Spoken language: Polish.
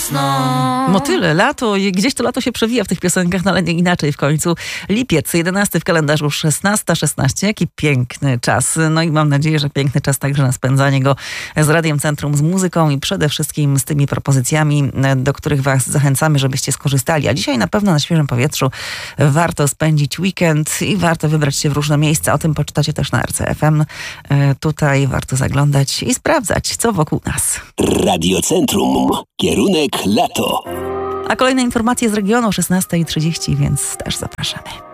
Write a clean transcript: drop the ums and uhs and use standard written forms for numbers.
Motyle, lato, i gdzieś to lato się przewija w tych piosenkach, no ale nie inaczej w końcu. Lipiec, 11 w kalendarzu, 16:16. Jaki piękny czas. No i mam nadzieję, że piękny czas także na spędzanie go z Radiem Centrum, z muzyką i przede wszystkim z tymi propozycjami, do których was zachęcamy, żebyście skorzystali. A dzisiaj na pewno na świeżym powietrzu warto spędzić weekend i warto wybrać się w różne miejsca. O tym poczytacie też na RCFM. Tutaj warto zaglądać i sprawdzać, co wokół nas. Radio Centrum. Kierunek lato. A kolejne informacje z regionu o 16:30, więc też zapraszamy.